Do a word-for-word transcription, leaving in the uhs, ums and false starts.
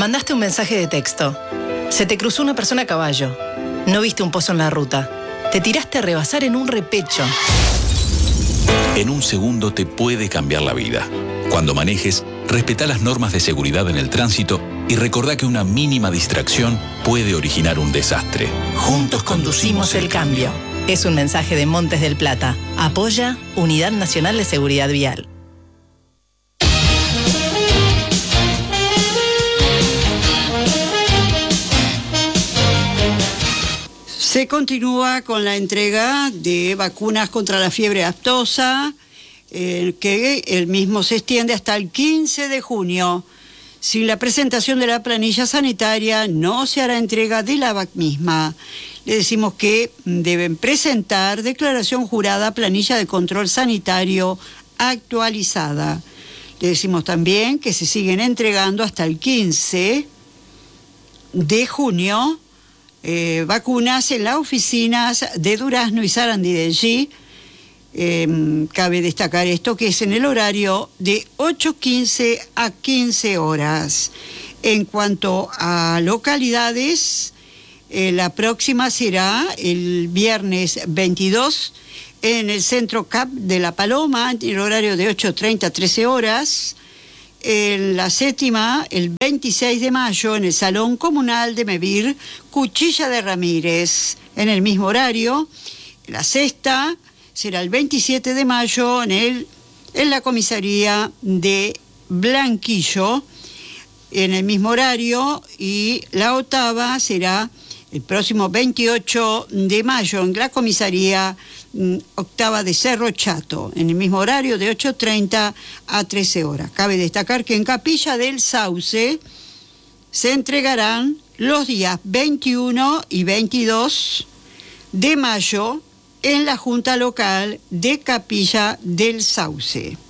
Mandaste un mensaje de texto. Se te cruzó una persona a caballo. No viste un pozo en la ruta. Te tiraste a rebasar en un repecho. En un segundo te puede cambiar la vida. Cuando manejes, respetá las normas de seguridad en el tránsito y recordá que una mínima distracción puede originar un desastre. Juntos conducimos el cambio. Es un mensaje de Montes del Plata. Apoya Unidad Nacional de Seguridad Vial. Se continúa con la entrega de vacunas contra la fiebre aftosa, eh, que el mismo se extiende hasta el quince de junio. Sin la presentación de la planilla sanitaria, no se hará entrega de la misma. Le decimos que deben presentar declaración jurada, planilla de control sanitario actualizada. Le decimos también que se siguen entregando hasta el quince de junio Eh, vacunas en las oficinas de Durazno y Sarandí de G. Eh, cabe destacar esto, que es en el horario de ocho quince a quince horas. En cuanto a localidades, eh, la próxima será el viernes veintidós en el Centro C A P de La Paloma, en el horario de ocho treinta a trece horas. En la séptima, el veintiséis de mayo, en el Salón Comunal de Mevir, Cuchilla de Ramírez, en el mismo horario. La sexta será el veintisiete de mayo en, el, en la comisaría de Blanquillo, en el mismo horario. Y la octava será el próximo veintiocho de mayo en la comisaría octava de Cerro Chato, en el mismo horario de ocho treinta a trece horas. Cabe destacar que en Capilla del Sauce se entregarán los días veintiuno y veintidós de mayo en la Junta Local de Capilla del Sauce.